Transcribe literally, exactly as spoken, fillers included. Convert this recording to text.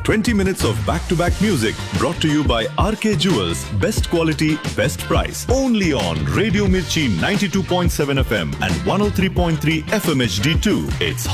twenty minutes of back-to-back music brought to you by R K Jewels. Best quality, best price. Only on Radio Mirchi ninety-two point seven F M and one oh three point three F M H D two. It's